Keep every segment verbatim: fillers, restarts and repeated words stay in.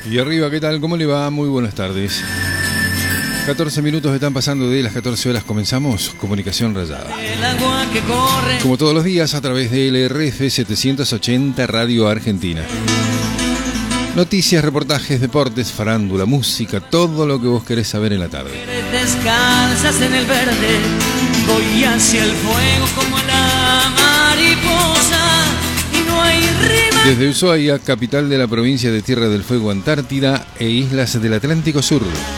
Y arriba, ¿qué tal? ¿Cómo le va? Muy buenas tardes. catorce minutos están pasando de las catorce horas. Comenzamos Comunicación Rayada. Como todos los días, a través de L R F setecientos ochenta Radio Argentina. Noticias, reportajes, deportes, farándula, música, todo lo que vos querés saber en la tarde. Descansas en el verde, voy hacia el fuego como la mariposa y no hay rima. Desde Ushuaia, capital de la provincia de Tierra del Fuego, Antártida e islas del Atlántico Sur.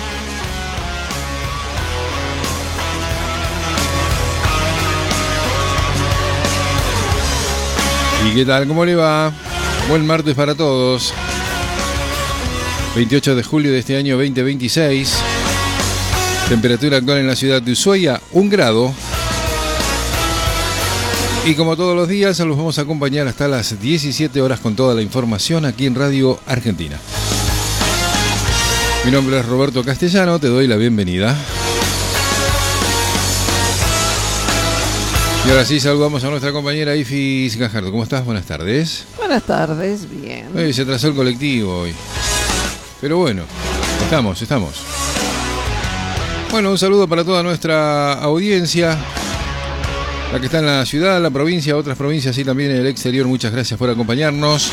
¿Y qué tal? ¿Cómo le va? Buen martes para todos. veintiocho de julio de este año veinte veintiséis. Temperatura actual en la ciudad de Ushuaia, un grado. Y como todos los días, los vamos a acompañar hasta las diecisiete horas con toda la información aquí en Radio Argentina. Mi nombre es Roberto Castellano, te doy la bienvenida. Y ahora sí, saludamos a nuestra compañera Ifi Gajardo. ¿Cómo estás? Buenas tardes. Buenas tardes, bien. Hoy se atrasó el colectivo hoy. Pero bueno, estamos, estamos. Bueno, un saludo para toda nuestra audiencia. La que está en la ciudad, la provincia, otras provincias y también en el exterior. Muchas gracias por acompañarnos.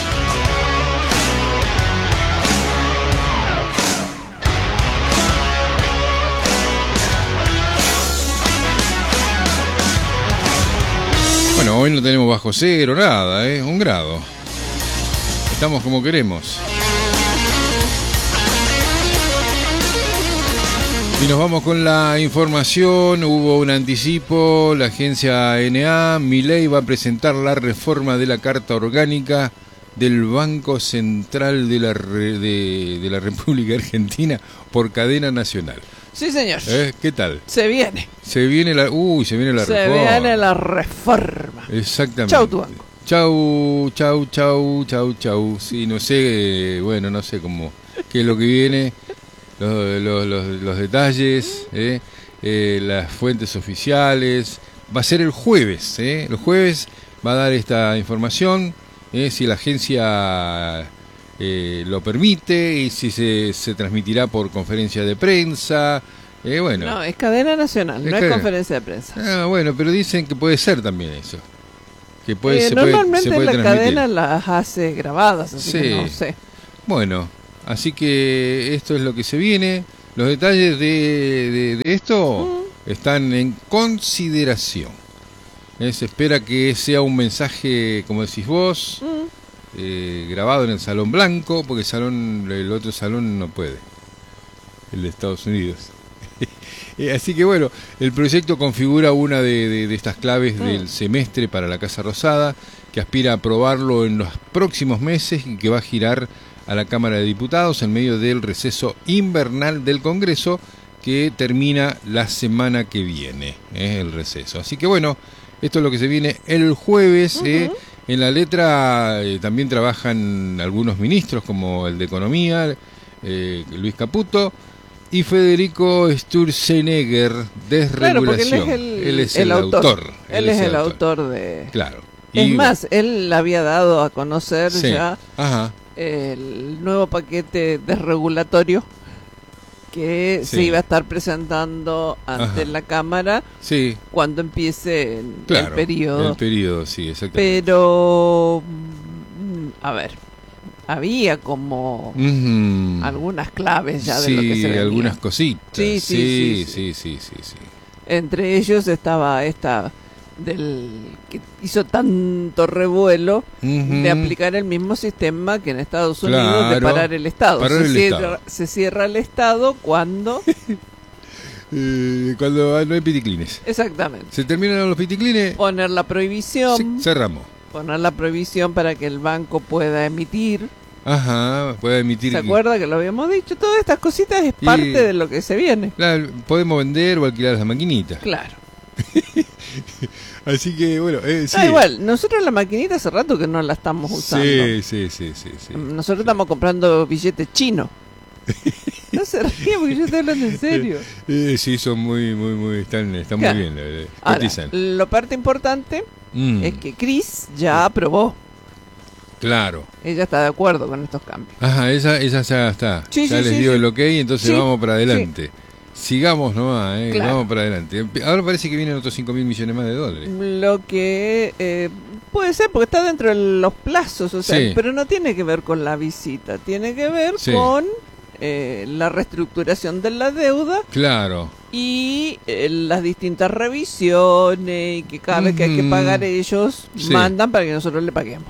Bueno, hoy no tenemos bajo cero, nada, ¿eh? Un grado. Estamos como queremos. Y nos vamos con la información. Hubo un anticipo. La agencia A N A, Milei va a presentar la reforma de la Carta Orgánica del Banco Central de la, Re, de, de la República Argentina por cadena nacional. Sí, señor. ¿Eh? ¿Qué tal? Se viene. Se viene la... Uy, se viene la se reforma. Se viene la reforma. Exactamente. Chau, tu banco. Chau, chau, chau, chau, chau. Sí, no sé, bueno, no sé cómo, qué es lo que viene. Los, los, los, los detalles, eh, eh, las fuentes oficiales. Va a ser el jueves, eh, los jueves va a dar esta información, eh, si la agencia eh, lo permite y si se, se transmitirá por conferencia de prensa. Eh, bueno. No, es cadena nacional, es no cadena. es conferencia de prensa. Ah, bueno, pero dicen que puede ser también eso. Que puede, eh, se normalmente puede, se puede la transmitir. cadena las hace grabadas, así sí. que no sé. Bueno. Así que esto es lo que se viene. Los detalles de, de, de esto mm. están en consideración. Eh, se espera que sea un mensaje, como decís vos, mm. eh, grabado en el Salón Blanco, porque el, salón, el otro salón no puede, el de Estados Unidos. eh, así que bueno, el proyecto configura una de, de, de estas claves mm. del semestre para la Casa Rosada, que aspira a aprobarlo en los próximos meses y que va a girar a la Cámara de Diputados en medio del receso invernal del Congreso, que termina la semana que viene, ¿eh? El receso. Así que bueno, esto es lo que se viene el jueves. Uh-huh. ¿eh? En la letra eh, también trabajan algunos ministros, como el de Economía, eh, Luis Caputo, y Federico Sturzenegger, Desregulación. Claro, porque él es el, él es el el autor. autor. Él, él es el autor, autor de... Claro. Es y, más, él había dado a conocer sí. ya... Ajá. el nuevo paquete desregulatorio que sí. se iba a estar presentando ante Ajá. la Cámara sí. cuando empiece el, claro, el periodo. El periodo, sí, exactamente. Pero, a ver, había como uh-huh. algunas claves ya de sí, lo que se venía. algunas cositas. Sí sí sí sí, sí, sí, sí, sí, sí. Entre ellos estaba esta... del que hizo tanto revuelo uh-huh. de aplicar el mismo sistema que en Estados Unidos claro, de parar el Estado. Parar se, el cierra, Estado. se cierra el Estado cuando... eh, cuando no hay piticlines. Exactamente. Se terminan los piticlines. Poner la prohibición. Se, cerramos. Poner la prohibición para que el banco pueda emitir. Ajá, pueda emitir. ¿Se acuerda que lo habíamos dicho? Todas estas cositas es parte y, de lo que se viene. Claro, podemos vender o alquilar las maquinitas. Claro. Así que bueno, eh, sí. Ah, igual, nosotros la maquinita hace rato que no la estamos usando. Sí, sí, sí, sí, sí. Nosotros sí. estamos comprando billetes chinos. No se ríe porque yo estoy hablando en serio. Eh, sí, son muy, muy, muy, están, están claro. muy bien. Eh, Ahora, lo parte importante mm. es que Cris ya aprobó Claro. Ella está de acuerdo con estos cambios. Ajá, esa, esa ya está. Sí, ya sí, les sí, dio sí. el ok, entonces Sí, vamos para adelante. Sí. Sigamos nomás, eh, Claro. vamos para adelante. Ahora parece que vienen otros cinco mil millones más de dólares. Lo que eh, puede ser porque está dentro de los plazos, o sea, Sí. pero no tiene que ver con la visita, tiene que ver Sí. con eh, la reestructuración de la deuda Claro. y eh, las distintas revisiones y que cada vez que hay que Ujú. pagar ellos Sí. mandan para que nosotros le paguemos.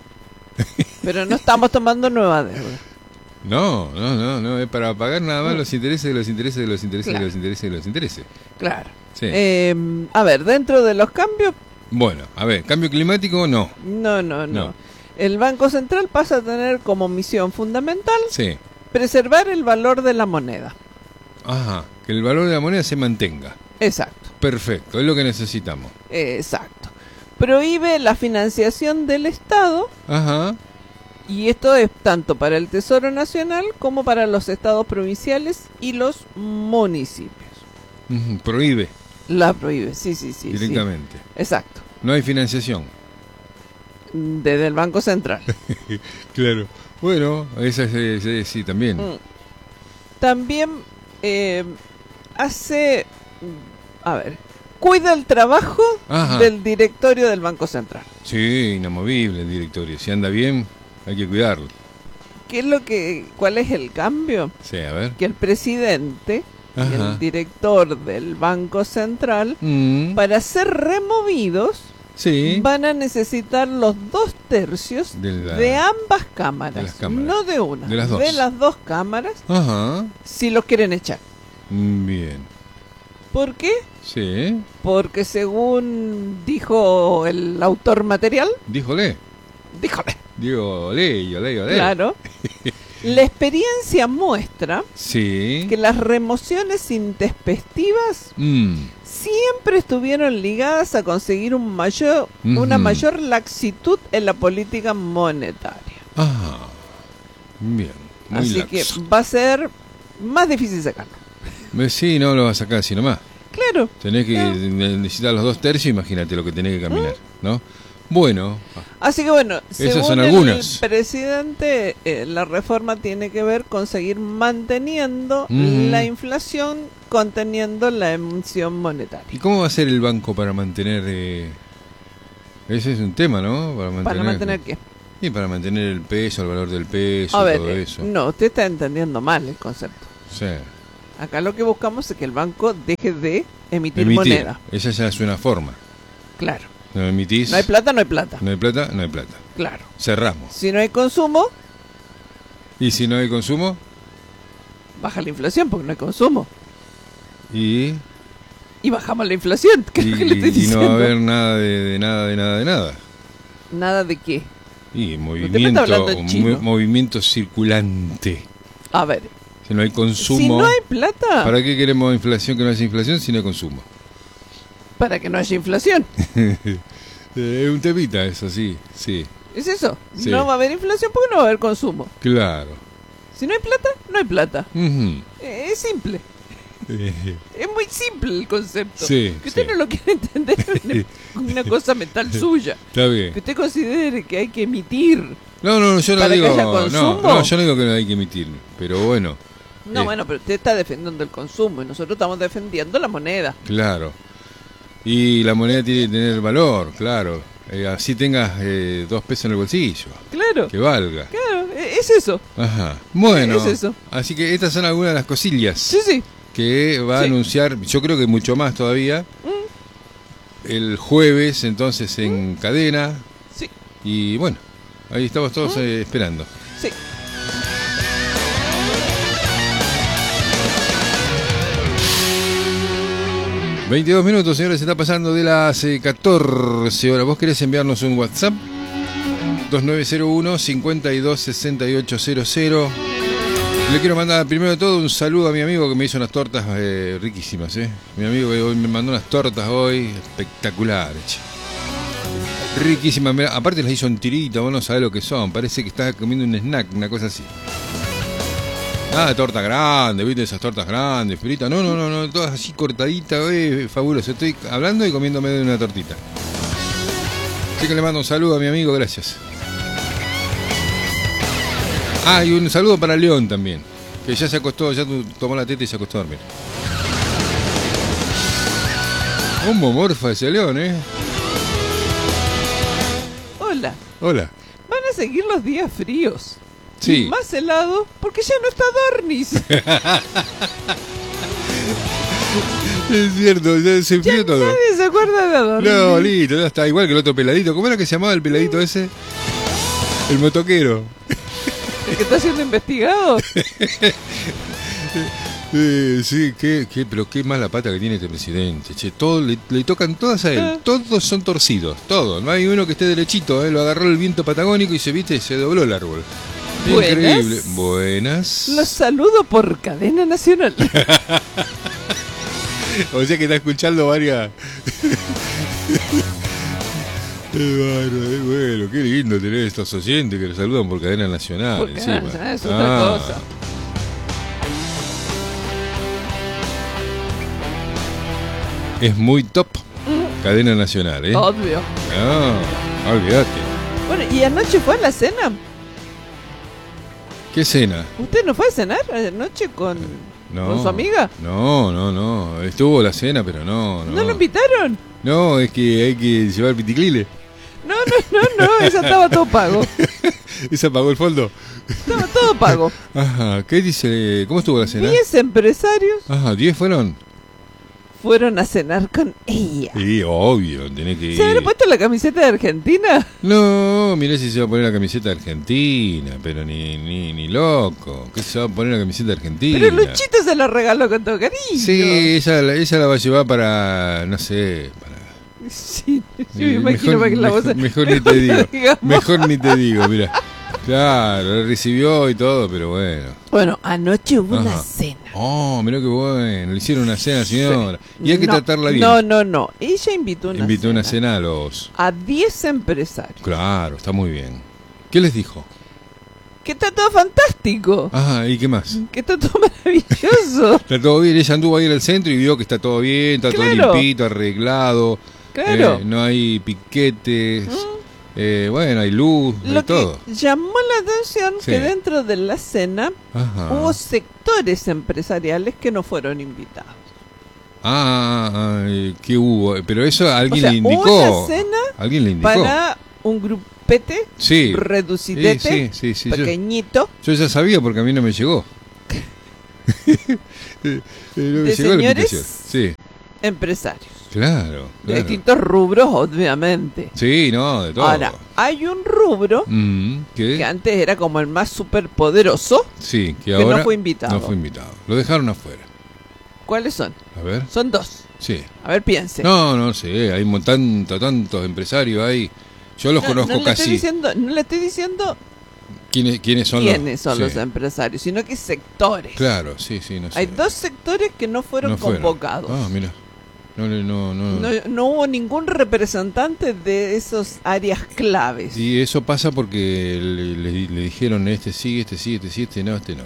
Pero no estamos tomando nueva deuda. No, no, no, no, es para pagar nada más los intereses de los intereses de los intereses Claro. de los intereses de los intereses. Claro. Sí. Eh, a ver, dentro de los cambios, Bueno, a ver, cambio climático, no. no, no, no, No. El Banco Central pasa a tener como misión fundamental Sí. preservar el valor de la moneda. Ajá, que el valor de la moneda se mantenga. Exacto, Perfecto, es lo que necesitamos. exacto. Prohíbe la financiación del Estado, Ajá. y esto es tanto para el Tesoro Nacional como para los estados provinciales y los municipios. Ujú, prohíbe La prohíbe, sí, sí, sí. directamente. sí. Exacto. No hay financiación. Desde el Banco Central. Claro. Bueno, esa es, es- es- sí, también. Mm. También eh, hace, a ver, cuida el trabajo Ajá. del directorio del Banco Central. Sí, inamovible el directorio. Si anda bien, hay que cuidarlo. ¿Qué es lo que, cuál es el cambio? Sí, a ver. Que el presidente y Ajá. el director del Banco Central, Mm, para ser removidos, sí. van a necesitar los dos tercios De la- de ambas cámaras, de las cámaras. no de una, De las dos. de las dos cámaras, Ajá. si los quieren echar. Mm, Bien. ¿Por qué? Sí. Porque según dijo el autor material, Díjole. díjole, Digo, ole, ole, ole. claro, la experiencia muestra Sí. que las remociones intempestivas Mm, siempre estuvieron ligadas a conseguir un mayor, una Ujú. mayor laxitud en la política monetaria. Ajá. Bien. Muy Así laxo. que va a ser más difícil sacarlo. Eh, Sí, no lo vas a sacar así nomás. Claro. Tenés que No. ne- necesitar los dos tercios, imagínate lo que tenés que caminar, ¿no? Bueno, Así que bueno, Esas según son el algunas. presidente, eh, la reforma tiene que ver con seguir manteniendo Ujú. la inflación, conteniendo la emisión monetaria. ¿y cómo va a ser el banco para mantener... eh, ese es un tema, ¿no? Para mantener, ¿Para mantener qué? Y para mantener el peso, el valor del peso, A ver, todo eh, eso. no, usted está entendiendo mal el concepto. Sí. Acá lo que buscamos es que el banco deje de emitir, Emitir. moneda. Esa ya es una forma. Claro. No emitís... No hay plata, no hay plata. no hay plata, no hay plata. Claro. Cerramos. Si no hay consumo, Y si no hay consumo, baja la inflación porque no hay consumo. y, Y bajamos la inflación. ¿Qué es y, lo que le estoy y no diciendo? va a haber nada de, de nada, de nada, de nada. Nada de qué. Y me está movimiento, hablando en chino. mo- movimiento circulante. A ver, Si no hay consumo, si no hay plata, ¿para qué queremos inflación que no haya inflación si no hay consumo? para que no haya inflación. Es un temita eso, sí, sí, ¿Es eso? Sí. No va a haber inflación porque no va a haber consumo. claro. Si no hay plata, no hay plata. Ujú. Eh, Es simple. Es muy simple el concepto. Sí, que usted sí. no lo quiere entender es una, una cosa mental suya. Está bien. Que usted considere que hay que emitir. No, no, yo no ¿Para que digo, haya no, consumo? no, yo no digo que no hay que emitir, pero bueno, No, Eh. bueno, pero usted está defendiendo el consumo y nosotros estamos defendiendo la moneda. claro. Y la moneda tiene que tener valor, claro. Eh, así tengas eh, dos pesos en el bolsillo, Claro, que valga. claro, e- es eso. Ajá. Bueno, Es eso. así que estas son algunas de las cosillas Sí, sí. que va a Sí. anunciar, yo creo que mucho más todavía, el jueves entonces en cadena. Sí, Y bueno, ahí estamos todos eh, esperando. sí. veintidós minutos, señores, se está pasando de las eh, catorce horas. ¿Vos querés enviarnos un WhatsApp? dos nueve cero uno, cinco dos seis ocho cero cero. Le quiero mandar primero de todo un saludo a mi amigo que me hizo unas tortas eh, riquísimas, ¿eh? Mi amigo que hoy me mandó unas tortas hoy espectaculares, che. Riquísimas. Mirá, aparte las hizo en tirita, vos no sabés lo que son. Parece que estás comiendo un snack, una cosa así. Nada de torta grande, ¿viste? Esas tortas grandes, fritas. No, no, no, no, todas así cortaditas, eh, fabuloso. Estoy hablando y comiéndome de una tortita. Así que le mando un saludo a mi amigo, gracias. Ah, y un saludo para León también, que ya se acostó, ya tomó la teta y se acostó a dormir. Un momorfa ese León, ¿eh? Hola. Hola. Van a seguir los días fríos. Sí. Y más helado porque ya no está Dornis. Es cierto, ya se enfrió todo. Nadie se acuerda de Dornis. No, listo, ya está. Igual que el otro peladito. ¿Cómo era que se llamaba el peladito ese? El motoquero. ¿El que está siendo investigado? Eh, sí, qué, qué, pero qué mala pata que tiene este presidente. Che, todo, le, le tocan todas a él. Todos son torcidos, todos. No hay uno que esté derechito. ¿eh? Lo agarró el viento patagónico y se viste, se dobló el árbol. Buenas. Increíble. Buenas. Los saludo por Cadena Nacional. O sea que está escuchando varias. Eh, bueno, eh, bueno, qué lindo tener estos oyentes que los saludan por Cadena Nacional. Porque encima. ah, es otra Ah. cosa. Es muy top. Cadena Nacional, ¿eh? Obvio. No, olvídate. Bueno, ¿y anoche fue a la cena? ¿Qué cena? ¿Usted no fue a cenar anoche con, No, con su amiga? No, no, no. Estuvo la cena, pero no, no. ¿No lo invitaron? No, es que hay que llevar piticlile. No, no, no, no, esa estaba todo pago. ¿Esa pagó el fondo? Estaba todo pago. Ajá, ¿qué dice? ¿Cómo estuvo la cena? Diez empresarios Ajá, ¿diez fueron? fueron a cenar con ella. Sí, obvio, tenés que ir. ¿Se habrá puesto la camiseta de Argentina? No, mirá si se va a poner la camiseta argentina, pero ni, ni, ni loco. ¿Qué se va a poner la camiseta argentina? Pero Luchito se la regaló con todo cariño. Sí, ella, la- ella la va a llevar para, no sé, para... Sí, yo me Eh, imagino para que la mejor, voz... mejor ni te digo. digamos. Mejor ni te digo, mira. Claro, la recibió y todo, pero bueno. Bueno, anoche hubo una Ajá. cena. Oh, mirá qué bueno. Le hicieron una cena, señora. Y hay que No, tratarla bien. No, no, no. Ella invitó una Invitó cena. una cena a los... A diez empresarios. Claro, está muy bien. ¿Qué les dijo? Que está todo fantástico. Ajá, ¿y qué más? Que está todo maravilloso. Está todo bien. Ella anduvo ahí al centro y vio que está todo bien, está Claro. todo limpito, arreglado. Claro. Eh, no hay piquetes. Eh, bueno, hay luz, hay Lo todo. que llamó la atención Sí. que dentro de la cena Ajá. hubo sectores empresariales que no fueron invitados. Ah, ah, eh, ¿qué hubo? Pero eso alguien O sea, le indicó. hubo una cena ¿Alguien le indicó? para un grupete Sí. reducidete, Sí, sí, sí, sí, yo- pequeñito, Yo ya sabía porque a mí no me llegó. Eh, no me de llegó la señores invitación. Sí, empresarios. claro. De claro. distintos rubros, obviamente. Sí, no, de todo. Ahora, hay un rubro Mm, ¿qué? que antes era como el más superpoderoso. Sí, que que ahora no fue invitado. no fue invitado. Lo dejaron afuera. ¿Cuáles son? A ver. Son dos. Sí. A ver, piense. No, no sé, hay un tanto, tantos empresarios ahí. Yo los No, conozco no le casi. Estoy diciendo, no le estoy diciendo ¿Quiénes, quiénes son quiénes los? son sí. los empresarios, sino que sectores. Claro, sí, sí, no sé. Hay dos sectores que no fueron No fueron. convocados. Ah, mira. No, le- no, no. No, no hubo ningún representante de esos áreas claves. Y eso pasa porque le, le- le dijeron este sí, este sí, este sí, este no, este no.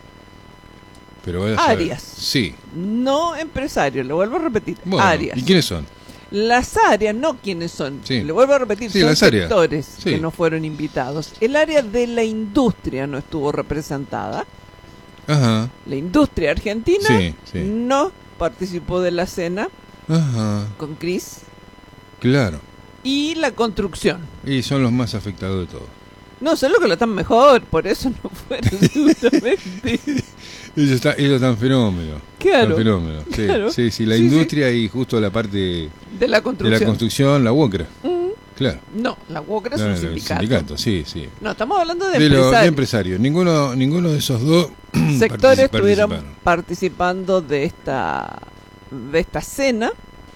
Pero vaya a saber. Áreas. Sí. No empresarios, lo vuelvo a repetir. Bueno, áreas. ¿y quiénes son? Las áreas, no quiénes son. Sí. Le vuelvo a repetir, Sí, son las áreas. sectores Sí. que no fueron invitados. El área de la industria no estuvo representada. Ajá. La industria argentina Sí, sí. no participó de la cena Ajá. con Cris. Claro. Y la construcción. Y son los más afectados de todos. No, solo que lo están mejor, por eso no fueron seguramente. Ellos están, ellos están fenómenos. Claro, Están fenómenos. Sí, claro. sí, sí, la Sí, industria y justo la parte de De la la construcción. construcción, la UOCRA. Mm, Claro. no, la UOCRA es No, un el sindicato. sindicato, sí, sí. No, estamos hablando de, De, los empresarios. empresarios. Ninguno, ninguno de esos dos Sectores partici- estuvieron participaron. participando de esta de esta cena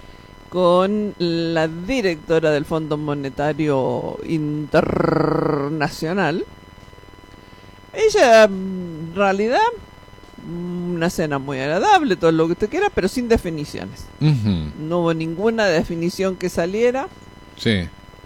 con la directora del Fondo Monetario Internacional. Ella, en realidad, una cena muy agradable, todo lo que usted quiera, pero sin definiciones. Ujú, No hubo ninguna definición que saliera. sí.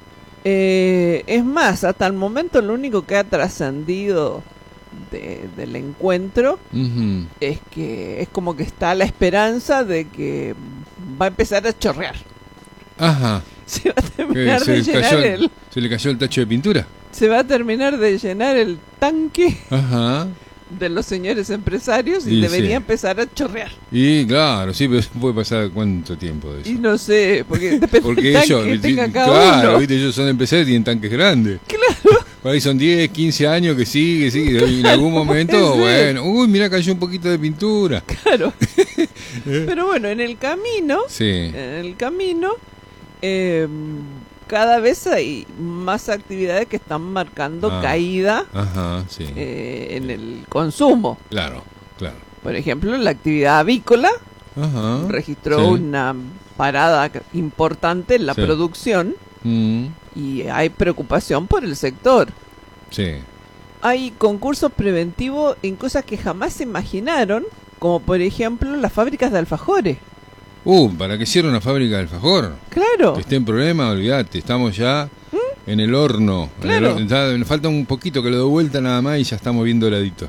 Eh, es más, hasta el momento lo único que ha trascendido de- del encuentro Ujú. es que es como que está la esperanza de que va a empezar a chorrear. Ajá. Se va a ¿Qué, terminar se, de le llenar cayó, el... ¿Se le cayó el tacho de pintura? se va a terminar de llenar el tanque Ajá. de los señores empresarios y, Y debería sí. empezar a chorrear. Y claro, sí, pero puede pasar cuánto tiempo de eso. Y no sé, porque depende Porque del tanque ellos, que tenga sí, cada claro, uno. viste, ellos son empresarios y tienen tanques grandes. Claro. Por ahí son diez, quince años que sigue, sigue. Y en algún momento, Sí. bueno, uy, mira, cayó un poquito de pintura. Claro. Pero bueno, en el camino, Sí. en el camino, eh, cada vez hay más actividades que están marcando Ah. caída Ajá, sí. eh, en el consumo. Claro, claro. Por ejemplo, la actividad avícola Ajá. registró Sí. una parada importante en la Sí. producción Mm, y hay preocupación por el sector. sí. Hay concursos preventivos en cosas que jamás se imaginaron, como por ejemplo las fábricas de alfajores. Uh, ¿para qué cierra una fábrica de alfajor? Claro. Que esté en problema, olvídate, estamos ya en el horno. En el Claro. hor- ya nos falta un poquito que lo dé vuelta nada más y ya estamos bien doradito.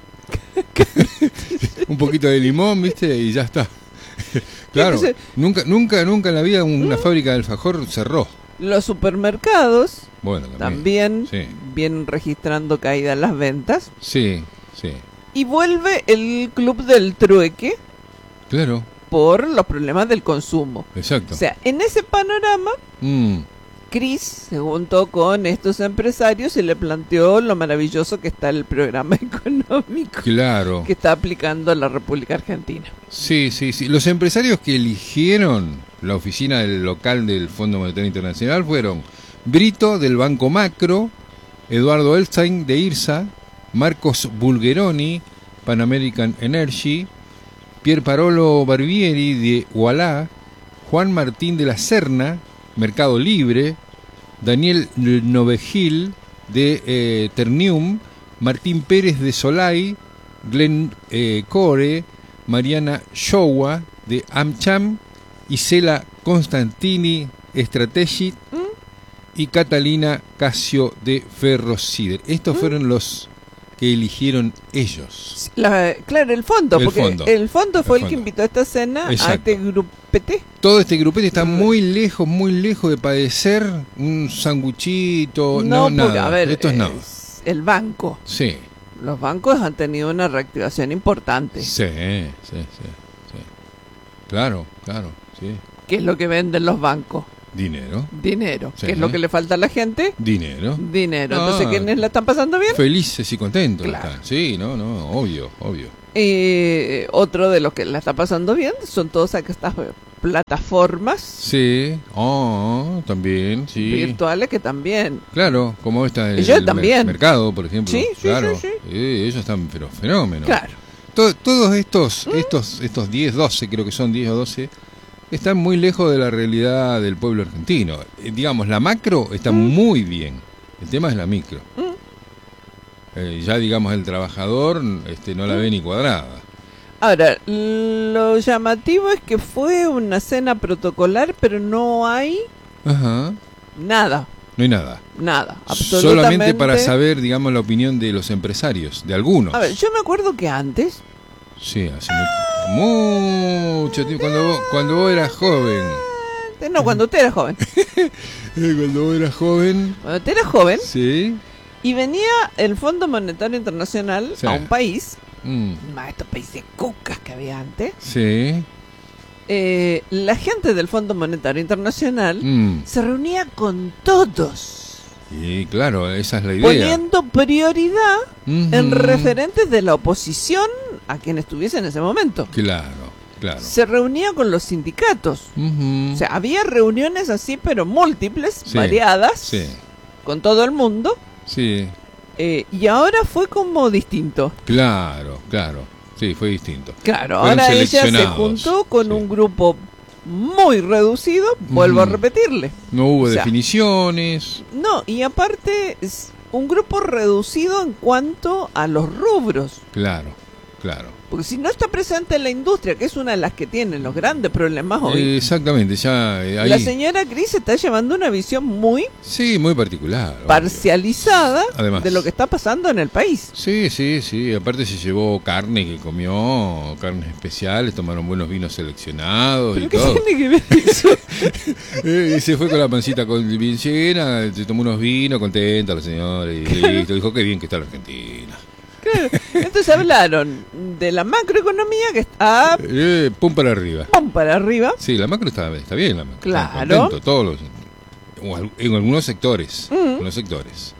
Un poquito de limón, ¿viste? Y ya está. Claro, Entonces- nunca, nunca, nunca en la vida una fábrica de alfajor cerró. Los supermercados Bueno, también. también Sí. vienen registrando caída en las ventas. Sí, sí. Y vuelve el club del trueque Claro, por los problemas del consumo. exacto. O sea, en ese panorama, Mm, Cris se juntó con estos empresarios y le planteó lo maravilloso que está el programa económico claro. que está aplicando la República Argentina. Sí, sí, sí. Los empresarios que eligieron la oficina del local del Fondo Monetario Internacional fueron Brito del Banco Macro, Eduardo Elstein de IRSA, Marcos Bulgeroni, Pan American Energy, Pier Parolo Barbieri de Ualá, Juan Martín de la Serna, Mercado Libre, Daniel Novegil de eh, Ternium, Martín Pérez de Solay, Glenn eh, Core, Mariana Showa de AmCham, Isela Constantini Strategic y Catalina Casio de Ferrocider. Estos fueron los que eligieron ellos. La- claro, el fondo, El porque fondo. el fondo fue El el que fondo. invitó a esta cena a Exacto. este grupete. Todo este grupete está muy lejos, muy lejos de padecer un sanguchito, no, porque, nada. a ver, Esto es nada. es el banco. Sí, Los bancos han tenido una reactivación importante. sí, sí, sí, sí. Claro, claro, sí. ¿Qué es lo que venden los bancos? Dinero, Dinero. Sí. ¿Qué es lo que le falta a la gente? dinero. Dinero. Entonces, Ah. ¿quiénes la están pasando bien? Felices y contentos Claro. están. Sí, no, no, obvio, obvio. Eh, otro de los que la está pasando bien son todas estas plataformas Sí, oh, también, sí. virtuales que también. Claro, como esta el, Ellos el también. mer- mercado, por ejemplo. Sí, sí, claro. sí, Eh, ellos están pero fenómenos. Claro. To- todos estos, estos, estos diez, doce, creo que son diez o doce, están muy lejos de la realidad del pueblo argentino. Eh, digamos, la macro está muy bien. El tema es la micro. Eh, ya, digamos, el trabajador este, no la ve ni cuadrada. Ahora, lo llamativo es que fue una cena protocolar, pero no hay Ajá. nada. No hay nada. Nada. Absolutamente. Solamente para saber, digamos, la opinión de los empresarios, de algunos. A ver, yo me acuerdo que antes. Sí, hace mucho, mucho tiempo. Cuando vos, cuando vos eras joven. eh, No, cuando usted era joven. Eh, Cuando vos eras joven. Cuando usted era joven Sí. y venía el Fondo Monetario Internacional Sí. a un país, Mm, más estos países cucas que había antes, sí. eh, la gente del Fondo Monetario Internacional Mm. se reunía con todos, Y claro, esa es la idea. poniendo prioridad Ujú. en referentes de la oposición a quien estuviese en ese momento. Claro, claro. Se reunía con los sindicatos. Ujú. O sea, había reuniones así, pero múltiples, Sí, variadas, Sí, con todo el mundo. sí. eh, y ahora fue como distinto. Claro, claro. Sí, fue distinto. Claro, Fueron ahora ella se seleccionados, juntó con sí. un grupo muy reducido, vuelvo a Ujú. repetirle. No hubo O sea, definiciones. No, y aparte es un grupo reducido en cuanto a los rubros. Claro, claro. Porque si no está presente en la industria, que es una de las que tienen los grandes problemas hoy. Eh, exactamente, ya eh, ahí... La señora Cris está llevando una visión muy... Sí, muy particular. Parcializada Además, de lo que está pasando en el país. Sí, sí, sí. Aparte se llevó carne que comió, carnes especiales, tomaron buenos vinos seleccionados y ¿Pero todo. qué tiene que ver eso? eh, y se fue con la pancita con, bien llena, se tomó unos vinos, contenta la señora, y claro. listo, dijo que bien que está la Argentina. Claro. Entonces hablaron de la macroeconomía que está... Eh, pum para arriba. Pum para arriba. Sí, la macro está, está bien, la macro. Claro. Contento, todos los, en algunos sectores. Mm. En algunos sectores.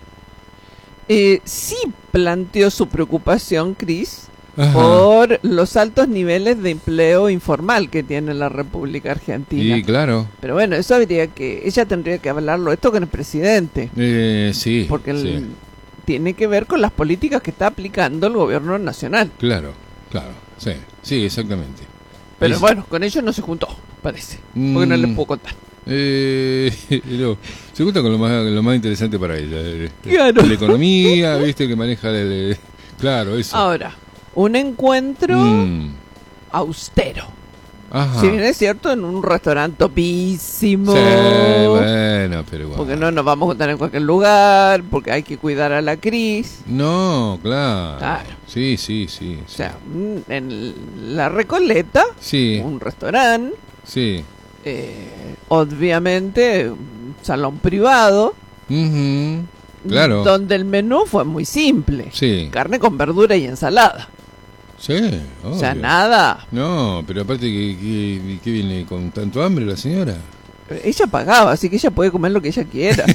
Eh, sí planteó su preocupación, Cris, por los altos niveles de empleo informal que tiene la República Argentina. Sí, claro. Pero bueno, eso habría que... Ella tendría que hablarlo esto con el presidente. Eh, sí. Porque el... sí. tiene que ver con las políticas que está aplicando el gobierno nacional. Claro, claro, sí, sí, exactamente. Pero es... bueno, con ellos no se juntó, parece, porque mm, no les puedo contar. Eh, no, se junta con lo más, lo más interesante para ella. Claro. La economía, viste, que maneja el... Claro, eso. Ahora, un encuentro mm. austero. Ajá. Si bien es cierto, en un restaurante topísimo. Sí, bueno, pero igual. Porque no nos vamos a juntar en cualquier lugar, porque hay que cuidar a la Cris. No, claro. Claro. Sí, sí, sí. O sea, en La Recoleta, sí. un restaurante. Sí. Eh, obviamente, un salón privado. Uh-huh. Claro. Donde el menú fue muy simple. Sí. Carne con verdura y ensalada. Sí, obvio. O sea, nada. No, pero aparte que, que, que viene con tanto hambre la señora. Ella pagaba, así que ella puede comer lo que ella quiera.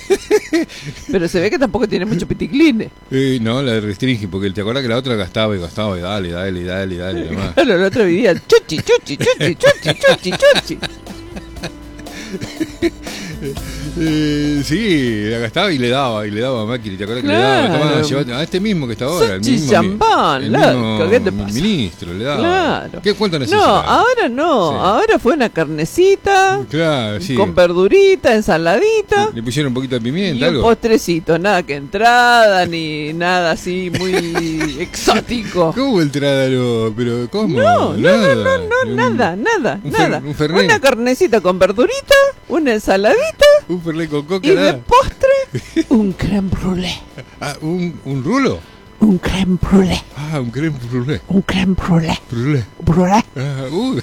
Pero se ve que tampoco tiene mucho piticline. Eh, no, la restringe, porque te acuerdas que la otra gastaba y gastaba y dale, dale, dale, dale, y demás. Claro, la otra vivía chuchi, chuchi, chuchi, chuchi, chuchi, chuchi. Eh, sí, la gastaba y le daba, y le daba a Macri, ¿te acuerdas que claro. le daba? Tomá, llevate, a este mismo que está ahora, el mismo, champán, el loco, mismo ¿qué te pasa? ministro, le daba. Claro. ¿Qué cuánto necesita? No, ahora no, sí. ahora fue una carnecita, claro, sí. con verdurita, ensaladita. Le, le pusieron un poquito de pimienta, y algo. un postrecito, nada que entrada, ni nada así muy exótico. ¿Cómo entrada no? Pero ¿cómo? No, no, nada. no, no, no, un, nada, nada, un nada. Fer, un fernet. Una carnecita con verdurita, una ensaladita. Un fernet con coca. Y nada. De postre, un crème brûlée. Ah, ¿un, un rulo? Un crème brûlée. Ah, un crème brûlée. Un crème brûlée. Brûlée. Brûlée. Ah, uh.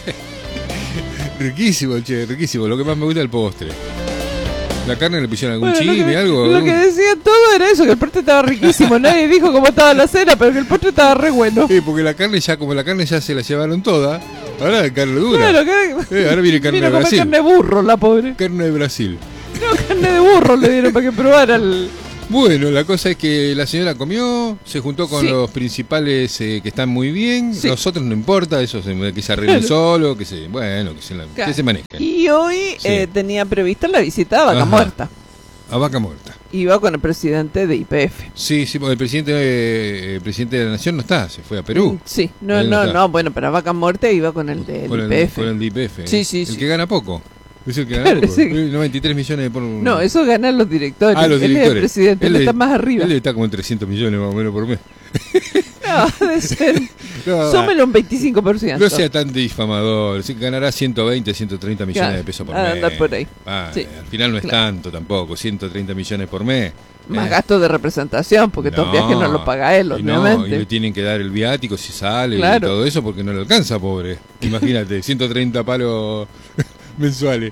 Riquísimo, che, riquísimo. Lo que más me gusta es el postre. La carne le pusieron algún bueno, chimi, algo. Lo que decían todo era eso, que el postre estaba riquísimo. Nadie dijo cómo estaba la cena, pero que el postre estaba re bueno. Sí, porque la carne ya, como la carne ya se la llevaron toda, ahora la carne dura. Claro, que... eh, ahora viene carne Vino de Brasil. Carne de burro, la pobre. Carne de Brasil. No, carne de burro le dieron para que probara el... Bueno, la cosa es que la señora comió, se juntó con sí. los principales eh, que están muy bien, sí. Los otros no importa, eso se, que se arreglen claro. solo, que se, bueno, que se, la, claro. que se manejen. Y hoy sí. eh, tenía prevista la visita a Vaca Ajá. Muerta. A Vaca Muerta. Iba con el presidente de I P F. Sí, sí, porque el presidente, eh, el presidente de la Nación no está, se fue a Perú. Sí, no, no, no, no, bueno, para Vaca Muerta iba con el del con I P F. El, con el de I P F. Sí, sí, el sí. El que gana poco. Es el que gana poco. Sí. noventa y tres millones por... No, eso ganan los directores. Ah, los él directores. Es el presidente, él, él está más arriba. Él está como en trescientos millones más o menos por mes. No, debe ser. No, súmelo un veinticinco por ciento. No sea tan difamador. Sí, ganará ciento veinte, ciento treinta millones claro. de pesos por mes. Andar por ahí. Ah, sí. Al final no es claro. tanto tampoco. ciento treinta millones por mes. Más eh. gastos de representación, porque no, todo viaje no lo paga él, obviamente. No, y le tienen que dar el viático si sale claro. y todo eso, porque no le alcanza, pobre. Imagínate, ciento treinta palos mensuales.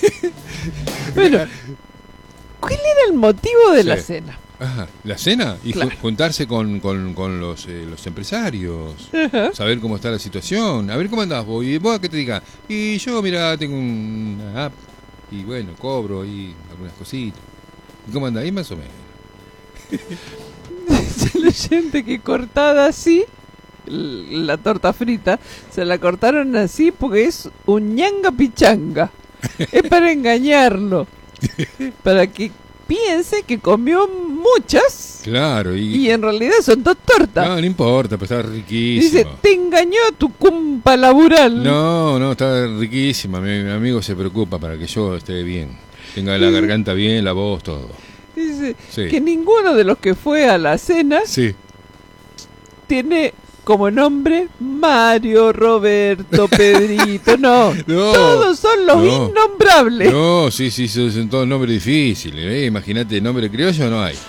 Bueno, ¿cuál era el motivo de sí. la cena? Ajá, la cena y claro. juntarse con, con, con los, eh, los empresarios, uh-huh. saber cómo está la situación, a ver cómo andás vos, y vos que te diga, y yo mira, tengo una app, y bueno, cobro y algunas cositas, y cómo andás ahí más o menos. La gente que cortada así, la torta frita, se la cortaron así porque es un ñanga pichanga, es para engañarlo, para que piense que comió muchas. Claro. Y, y en realidad son dos tortas. No, no importa, pero está riquísimo. Dice, te engañó tu cumpa laboral. No, no, está riquísima. Mi, mi amigo se preocupa para que yo esté bien. Tenga la garganta bien, la voz, todo. Dice sí. que ninguno de los que fue a la cena sí. tiene como nombre Mario, Roberto, Pedrito, no, No, todos son los no. innombrables. No, sí, sí, son, son todos nombres difíciles. ¿eh? Imagínate, nombre criollo no hay.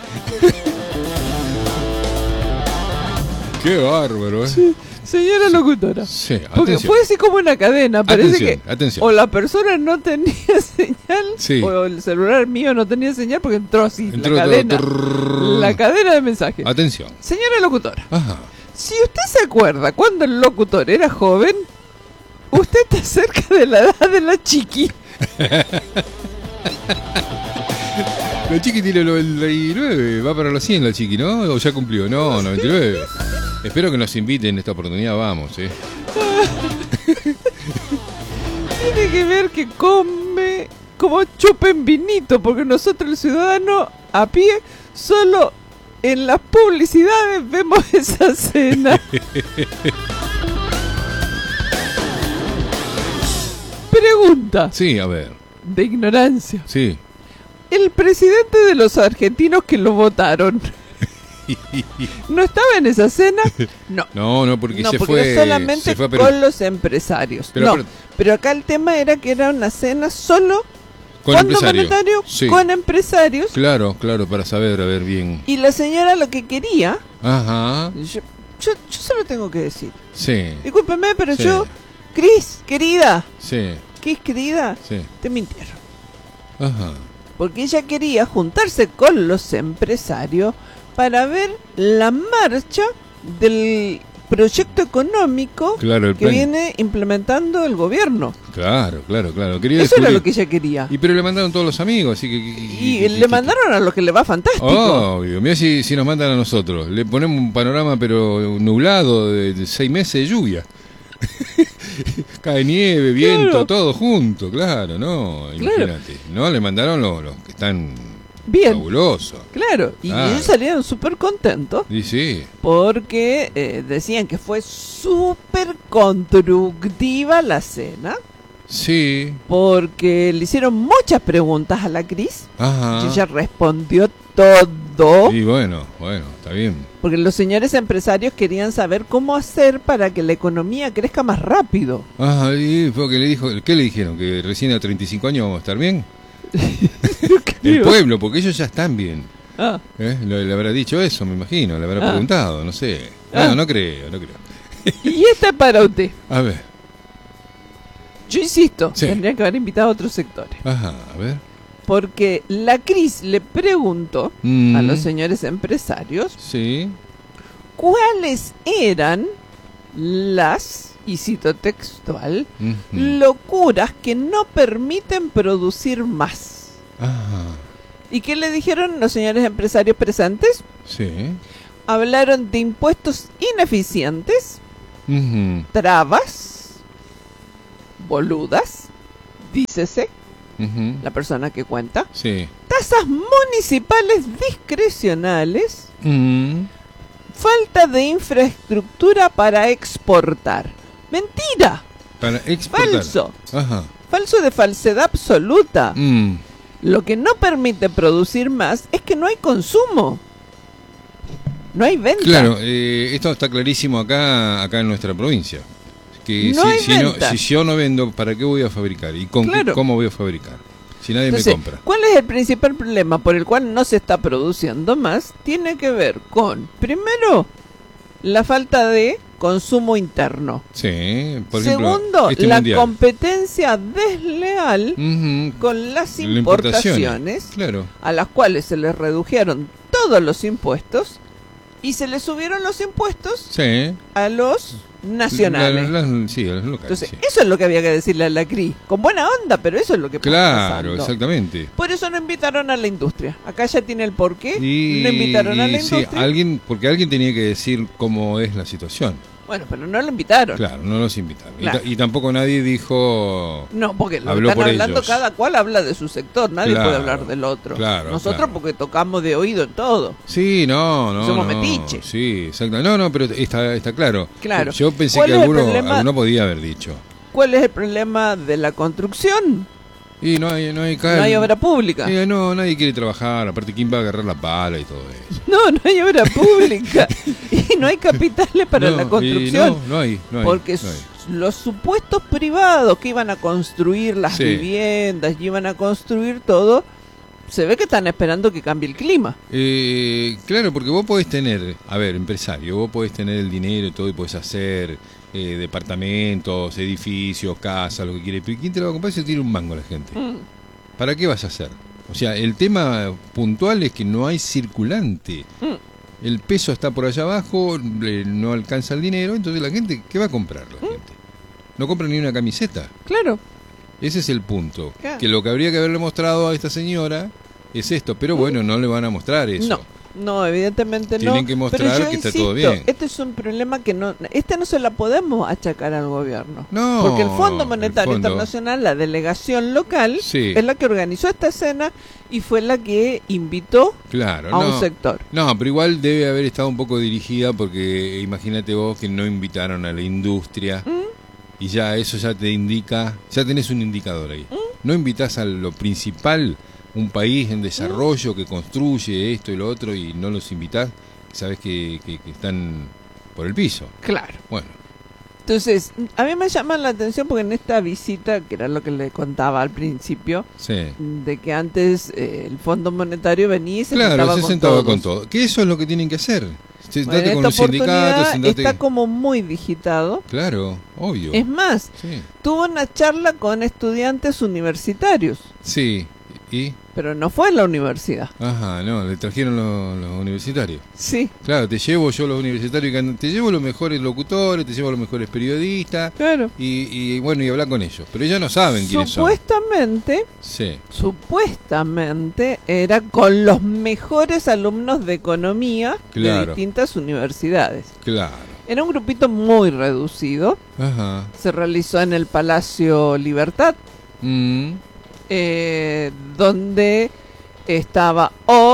Qué bárbaro, ¿eh? Sí, señora locutora. Sí, Porque atención. fue así como una cadena, parece Atención, que atención. o la persona no tenía señal, Sí. o el celular mío no tenía señal porque entró así, Entró la todo, cadena, trrr. la cadena de mensajes. Atención. Señora locutora, Ajá. si usted se acuerda cuando el locutor era joven, usted está cerca de la edad de la chiqui. La chiqui tiene noventa y nueve, va para los cien la chiqui, ¿no? ¿O ya cumplió? No, noventa y nueve. Espero que nos inviten en esta oportunidad, vamos, ¿eh? Tiene que ver que come como chupen vinito, porque nosotros el ciudadano a pie solo en las publicidades vemos esa cena. Pregunta Sí, a ver, de ignorancia. sí. El presidente de los argentinos que lo votaron, ¿no estaba en esa cena? No. No, no, porque No, se porque fue... era solamente se fue a Perú. con los empresarios. Pero- no, pero- pero acá el tema era que era una cena solo Con Fondo empresario. monetario Sí. con empresarios. Claro, claro, para saber, a ver bien. Y la señora lo que quería, Ajá, yo, yo, yo solo tengo que decir, sí, discúlpeme, pero Sí. yo, Cris, querida, sí, Cris, querida, sí. te mintieron. Ajá. Porque ella quería juntarse con los empresarios para ver la marcha del proyecto económico Claro, el que plan. viene implementando el gobierno. Claro, claro, claro. Quería Eso era descubrir. lo que ella quería. Y pero le mandaron todos los amigos, así que... Y que- le que- mandaron a los que le va fantástico. Obvio, mira si, si nos mandan a nosotros. Le ponemos un panorama pero nublado de, de seis meses de lluvia. Cae nieve, viento, Claro. todo junto, claro, no, Claro. imagínate. No, le mandaron los, los que están Bien, fabulosos. claro. Y Claro. ellos salieron súper contentos Y sí, porque eh, decían que fue súper constructiva la cena. sí, Porque le hicieron muchas preguntas a la Cris. ajá. Y ella respondió todo. Y bueno, bueno, está bien. Porque los señores empresarios querían saber cómo hacer para que la economía crezca más rápido. Ajá, y fue que le dijo, ¿qué le dijeron? ¿Que recién a treinta y cinco años vamos a estar bien? El pueblo, porque ellos ya están bien. Ah, ¿Eh? Le, le habrá dicho eso, me imagino, le habrá Ah. preguntado, no sé. Ah. No, no creo, no creo. y esta es para usted. A ver, Yo insisto, Sí. tendría que haber invitado a otros sectores. ajá, a ver. Porque la Cris le preguntó Mm, a los señores empresarios Sí, cuáles eran las, y cito textual, ujú. locuras que no permiten producir más. Ajá, ¿Y qué le dijeron los señores empresarios presentes? sí. Hablaron de impuestos ineficientes, Ujú, trabas, boludas, dícese ujú, la persona que cuenta, Sí. tasas municipales discrecionales, Mm, falta de infraestructura para exportar. Mentira, Para exportar. falso, Ajá. falso de falsedad absoluta. Mm, Lo que no permite producir más es que no hay consumo. No hay venta. Claro, eh, esto está clarísimo acá, acá en nuestra provincia. Que No si, hay si, no, venta. si yo no vendo, ¿para qué voy a fabricar? ¿Y con qué- Claro. cómo voy a fabricar? Si nadie Entonces, me compra. ¿cuál es el principal problema por el cual no se está produciendo más? Tiene que ver con, primero, la falta de consumo interno. Sí, por ejemplo, Segundo, este la mundial. competencia desleal Ujú, con las las importaciones, importaciones, Claro. a las cuales se les redujeron todos los impuestos y se les subieron los impuestos Sí. a los nacionales. La- la- sí, a los locales. Entonces, sí. eso es lo que había que decirle a la C R I. Con buena onda, pero eso es lo que está Claro, pasando. exactamente. Por eso no invitaron a la industria. Acá ya tiene el porqué. Y, no invitaron a la y sí, industria. alguien, porque alguien tenía que decir cómo es la situación. Bueno, pero no lo invitaron. Claro, no los invitaron. Y Claro. ta- Y, tampoco nadie dijo... No, porque lo Habló están por hablando, ellos. cada cual habla de su sector. Nadie Claro, puede hablar del otro. claro, Nosotros claro. porque tocamos de oído todo. Sí, no, no. Somos no. metiches. Sí, exacto. No, no, pero está, está claro. Claro. Yo pensé ¿Cuál que es el alguno, problema? alguno podía haber dicho. ¿Cuál es el problema de la construcción? Y no hay, no hay, No hay obra pública. Eh, no, nadie quiere trabajar. Aparte, ¿quién va a agarrar la pala y todo eso? No, no hay obra pública. Y no hay capitales para No, la y construcción. No, no hay, no hay. Porque no hay. los supuestos privados que iban a construir las Sí. viviendas y iban a construir todo, se ve que están esperando que cambie el clima. Eh, claro, porque vos podés tener, a ver, empresario, vos podés tener el dinero y todo y podés hacer eh, departamentos, edificios, casas, lo que quieras. Pero ¿quién te lo va a comprar si tiene un mango la gente? Mm. ¿Para qué vas a hacer? O sea, el tema puntual es que no hay circulante. Mm. El peso está por allá abajo, eh, no alcanza el dinero, entonces la gente, ¿qué va a comprar la Mm. gente? No compra ni una camiseta. Claro. Ese es el punto. Claro. Que lo que habría que haberle mostrado a esta señora es esto, pero bueno, no le van a mostrar eso. No, no, evidentemente Tienen no. que mostrar Pero yo que está insisto, todo bien. este es un problema que no, este no se la podemos achacar al gobierno. No, Porque el Fondo el Monetario fondo- Internacional, la delegación local, Sí. es la que organizó esta escena y fue la que invitó Claro, a no. un sector. No, pero igual debe haber estado un poco dirigida porque imagínate vos que no invitaron a la industria ¿Mm? y ya eso ya te indica, ya tenés un indicador ahí. No invitás a lo principal, un país en desarrollo que construye esto y lo otro y no los invitás, sabés que, que, que están por el piso. Claro. Bueno, Entonces, a mí me llama la atención porque en esta visita, que era lo que le contaba al principio, sí. de que antes eh, el Fondo Monetario venía y se Claro, sentaba se con sentaba todos. con todo. Que eso es lo que tienen que hacer. Sentate Bueno, en con esta los sindicatos, oportunidad sentate... está como muy digitado. Claro, obvio. Es más, Sí. tuvo una charla con estudiantes universitarios, Sí, y... pero no fue en la universidad. Ajá, no, le trajeron los, los universitarios. Sí, Claro, te llevo yo los universitarios, que andan- te llevo los mejores locutores, te llevo los mejores periodistas, claro. y, y bueno, y hablar con ellos. Pero ellos no saben quiénes son. Supuestamente, Sí, supuestamente era con los mejores alumnos de economía de Claro. distintas universidades. claro. Era un grupito muy reducido. Ajá. Se realizó en el Palacio Libertad, Mm, eh, donde estaba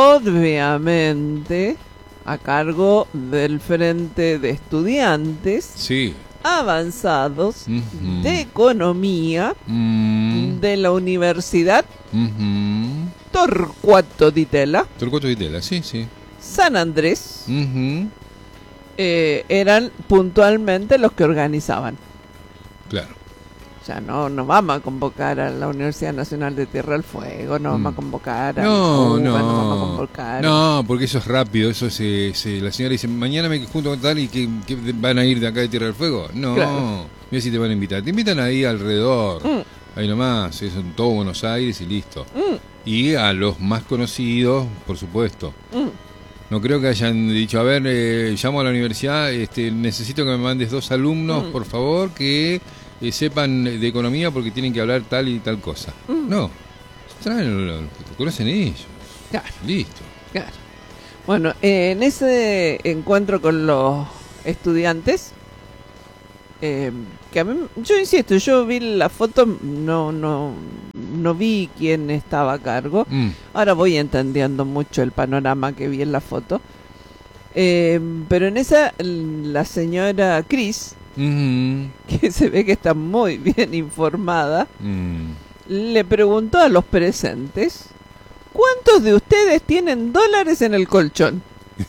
obviamente a cargo del Frente de Estudiantes sí. Avanzados Ujú. de Economía Mm, de la Universidad ujú. Torcuato Di Tella, Torcuato Di Tella, sí, sí. San Andrés, Ujú. eh, eran puntualmente los que organizaban. Claro. O sea, no, no vamos a convocar a la Universidad Nacional de Tierra del Fuego, no vamos Mm. a convocar a No, Cuba, no, no vamos a convocar. no, porque eso es rápido, eso se, se- la señora dice, mañana me junto con tal y que, que van a ir de acá de Tierra del Fuego. No, Claro. mira si te van a invitar, te invitan ahí alrededor, Mm, ahí nomás, es en todo Buenos Aires y listo. mm, Y a los más conocidos, por supuesto. mm. No creo que hayan dicho, a ver, eh, llamo a la universidad, este, necesito que me mandes dos alumnos, Mm. por favor, que eh, sepan de economía porque tienen que hablar tal y tal cosa. Mm. No, traen lo, lo que conocen ellos. Claro, Listo. claro. Bueno, eh, en ese encuentro con los estudiantes, eh, que a mí, yo insisto, yo vi la foto, no, no, no vi quién estaba a cargo. Mm. Ahora voy entendiendo mucho el panorama que vi en la foto. Eh, pero en esa, la señora Cris, Ujú. que se ve que está muy bien informada, Mm. le preguntó a los presentes, ¿cuántos de ustedes tienen dólares en el colchón?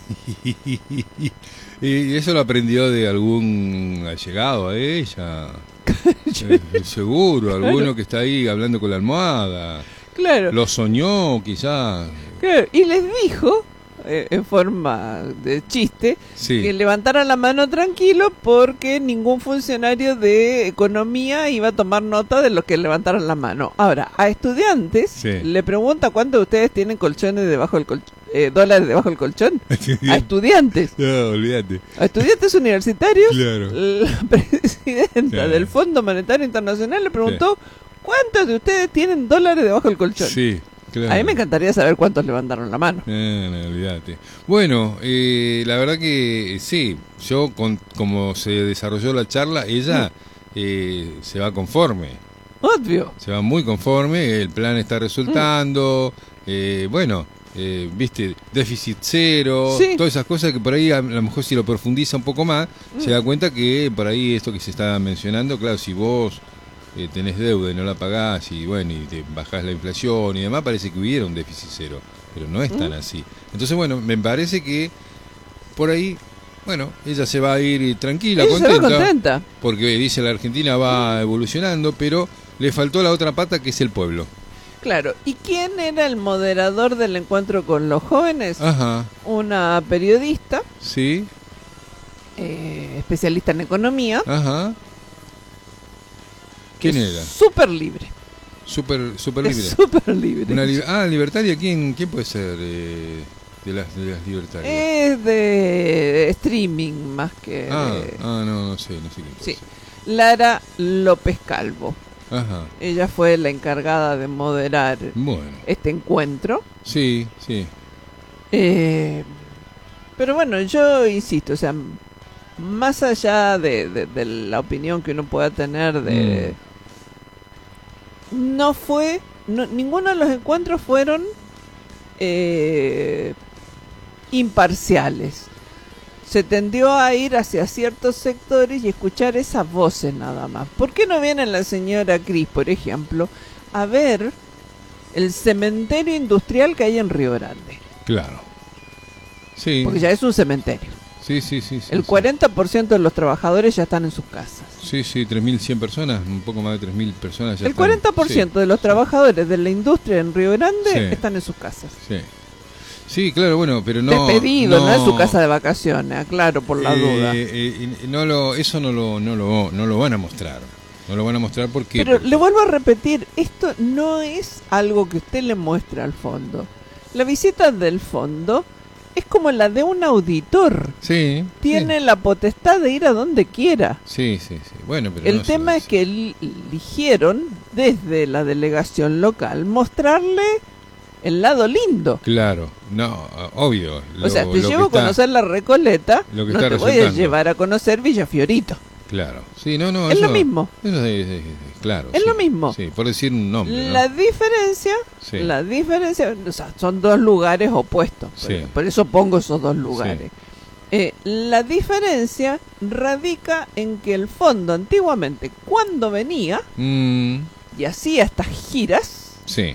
Y eso lo aprendió de algún allegado a ella. Eh, seguro, alguno que está ahí hablando con la almohada. Claro, Lo soñó, quizás. claro. Y les dijo, eh, en forma de chiste, Sí. que levantaran la mano tranquilo porque ningún funcionario de economía iba a tomar nota de los que levantaran la mano. Ahora, a estudiantes Sí. le pregunta cuántos de ustedes tienen colchones debajo del colchón, eh, dólares debajo del colchón. A estudiantes, No, olvídate. a estudiantes universitarios. Claro. La presidenta Claro. del Fondo Monetario Internacional le preguntó, ¿cuántos de ustedes tienen dólares debajo del colchón? Sí, claro. A mí me encantaría saber cuántos levantaron la mano. No, no, olvídate. Bueno, eh, la verdad que eh, sí, yo con como se desarrolló la charla, ella eh, se va conforme, Obvio. se va muy conforme, el plan está resultando, eh, bueno, eh, viste, déficit cero, Sí. todas esas cosas que por ahí a, a lo mejor si lo profundiza un poco más, se da cuenta que por ahí esto que se está mencionando, claro, si vos eh, tenés deuda y no la pagás y bueno, y te bajás la inflación y demás, parece que hubiera un déficit cero, pero no es tan ¿Mm? así. Entonces, bueno, me parece que por ahí, bueno, ella se va a ir tranquila, Ella se va contenta, contenta. porque dice la Argentina va evolucionando, pero le faltó la otra pata que es el pueblo. Claro. ¿Y quién era el moderador del encuentro con los jóvenes? Ajá, Una periodista, sí, eh, especialista en economía. ajá. ¿Quién que es era? Súper libre. Súper super Es libre. súper libre. Una li- ah, libertaria, ¿quién, quién puede ser eh, de, las, de las libertarias? Es de streaming más que ah, de... ah, no, no sé, no sé quién puede Sí. ser. Lara López Calvo. Ajá, Ella fue la encargada de moderar bueno, este encuentro. sí, sí, Eh, pero bueno, yo insisto, o sea, más allá de, de- de la opinión que uno pueda tener de... No fue... No, ninguno de los encuentros fueron eh, imparciales. Se tendió a ir hacia ciertos sectores y escuchar esas voces nada más. ¿Por qué no viene la señora Cris, por ejemplo, a ver el cementerio industrial que hay en Río Grande? claro. Sí, Porque ya es un cementerio. sí, sí, sí. sí El sí. cuarenta por ciento de los trabajadores ya están en sus casas. Sí, sí, tres mil cien personas, un poco más de tres mil personas ya El están- cuarenta por ciento de los sí, trabajadores de la industria en Río Grande Sí. están en sus casas. Sí, sí, claro, bueno, pero no... Despedido, no, es su casa de vacaciones, aclaro por la eh, duda. eh, y no lo, eso no lo, no, lo, no lo van a mostrar. No lo van a mostrar porque... Pero porque- le vuelvo a repetir, esto no es algo que usted le muestra al fondo. La visita del fondo es como la de un auditor. Sí. Tiene la potestad de ir a donde quiera. Sí, sí, sí. Bueno, pero El no se tema lo es que el- eligieron desde la delegación local mostrarle el lado lindo. Claro, no, obvio. O sea, lo- te lo llevo a que está- conocer la Recoleta, lo que no está te voy a resultando. llevar a conocer Villa Fiorito. Claro, sí, no, no. Es eso- lo mismo. Eso es, es- es- claro. Es sí, lo mismo. Sí, por decir un nombre. ¿no? La diferencia, Sí. la diferencia, o sea, son dos lugares opuestos. Por, Sí. por eso pongo esos dos lugares. Eh, la diferencia radica en que el fondo antiguamente, cuando venía Mm, y hacía estas giras, sí,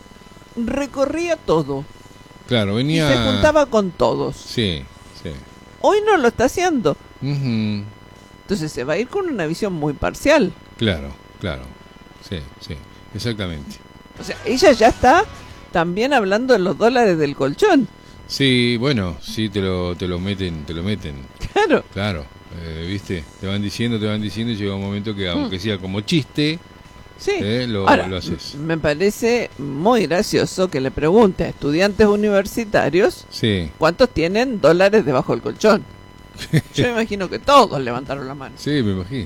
recorría todo claro, y venía. se juntaba con todos. Sí, sí. Hoy no lo está haciendo. Ujú, Entonces se va a ir con una visión muy parcial. claro, claro. Sí, sí, exactamente. O sea, ella ya está también hablando de los dólares del colchón. Sí, bueno, sí, te lo, te lo meten, te lo meten. Claro. Claro, eh, viste, te van diciendo, te van diciendo y llega un momento que aunque sea como chiste, Sí. eh, lo, Ahora, lo haces. me parece muy gracioso que le pregunte a estudiantes universitarios Sí, cuántos tienen dólares debajo del colchón. Yo me imagino que todos levantaron la mano. sí, me imagino.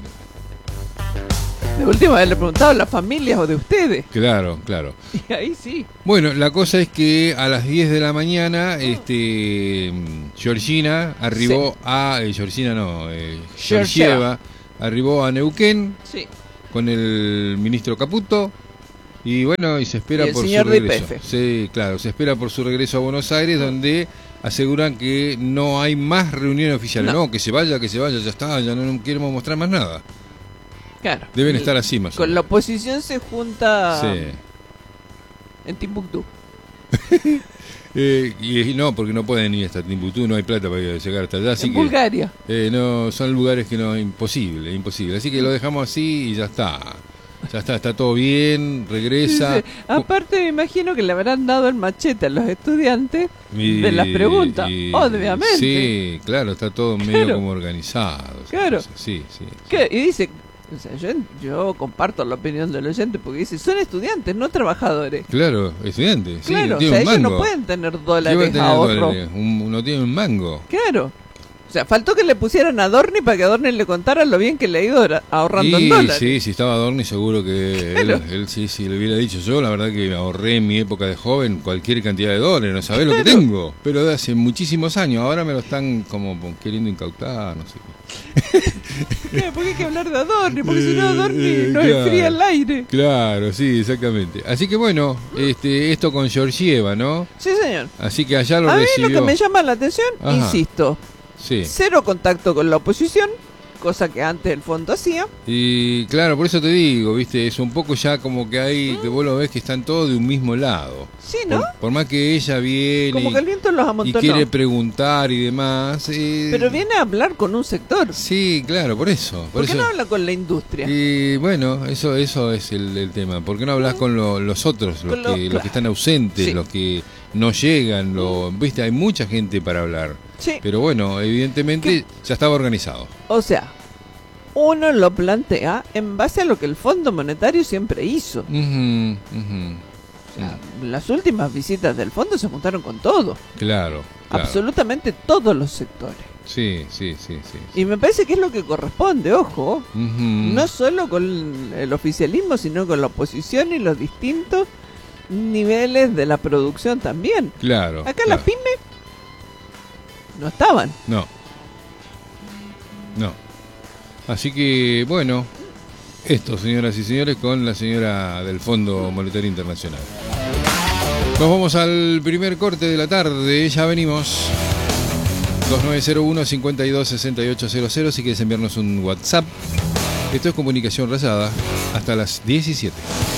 De última vez le he preguntado a las familias o de ustedes. Claro, claro. Y ahí sí. Bueno, la cosa es que a las diez de la mañana, este, mm, Georgina arribó a, eh, Georgina no, eh, Georgieva arribó a Neuquén Sí. con el ministro Caputo y bueno, y se espera Y el por su señor de regreso. I P F. Sí, claro, se espera por su regreso a Buenos Aires, donde aseguran que no hay más reuniones oficiales. No. No, que se vaya, que se vaya, ya está, ya no, no queremos mostrar más nada. Claro. Deben estar así más o Con la menos. oposición se junta Sí. en Timbuktu. Eh, y, y no, porque no pueden ir hasta Timbuktu, no hay plata para llegar hasta allá, así en que Bulgaria. eh, no son lugares que no, imposible, imposible. Así que lo dejamos así y ya está. Ya está, está todo bien, regresa. Dice, aparte me imagino que le habrán dado el machete a los estudiantes Y- de las preguntas. y- Obviamente. Sí, claro, está todo medio Claro. como organizado. Claro. Sí, sí. ¿Qué? Y dice, o sea, yo, yo comparto la opinión del oyente porque dice, son estudiantes, no trabajadores. Claro, estudiante. Sí, Claro, no o tiene sea, un ellos no mango. pueden tener ¿Qué va a dólares tener ahorro. dólares? Un- no tiene un mango. Claro. O sea, faltó que le pusieran a Dorni para que a Dorni le contara lo bien que le ha ido ahora- ahorrando en Y dólares. sí, si estaba Dorni seguro que él, Claro. él sí, sí le hubiera dicho yo, la verdad que ahorré en mi época de joven cualquier cantidad de dólares, no sabés lo que Claro. tengo, pero de hace muchísimos años, ahora me lo están como queriendo incautar, no sé qué. Eh, ¿Por qué hay que hablar de Adorni? Porque si no, Adorni Eh, nos claro. enfría el aire. Claro, sí, exactamente. Así que bueno, este, esto con Georgieva, ¿no? Sí, señor. Así que allá lo A mí recibió. lo que me llama la atención, Ajá. insisto, Sí, cero contacto con la oposición, cosa que antes el fondo hacía. Y claro, por eso te digo, viste, es un poco ya como que hay, que vos lo ves que están todos de un mismo lado. Sí, ¿no? Por, por más que ella viene Como que el viento los y amontonó. quiere preguntar y demás. eh, Pero viene a hablar con un sector. Sí, claro, por eso. Por, ¿Por qué eso. no habla con la industria? Y bueno, eso eso es el, el tema. ¿Por qué no hablas con lo- los otros, los Con lo- que, los claro. que están ausentes, Sí. los que no llegan? Lo, viste, hay mucha gente para hablar. Sí. Pero bueno, evidentemente ya estaba organizado. O sea, uno lo plantea en base a lo que el Fondo Monetario siempre hizo. Ujú, ujú. O sea, las últimas visitas del fondo se juntaron con todo. Claro, claro. Absolutamente todos los sectores. Sí, sí, sí, sí. Y me parece que es lo que corresponde, ojo. Ujú. No solo con el oficialismo, sino con la oposición y los distintos niveles de la producción también. Claro. Acá claro. las pymes no estaban. No. No. Así que, bueno, esto, señoras y señores, con la señora del Fondo Monetario Internacional. Nos vamos al primer corte de la tarde, ya venimos. dos nueve cero uno, cinco dos seis ocho cero cero, si quieres enviarnos un WhatsApp. Esto es Comunicación Rayada, hasta las diecisiete.